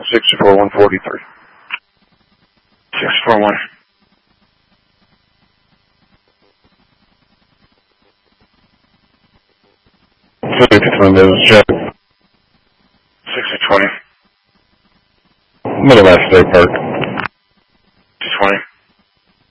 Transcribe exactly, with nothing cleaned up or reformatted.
sixty-four one forty-three. six four one. fifty-three business check. sixty twenty. Middle West State Park.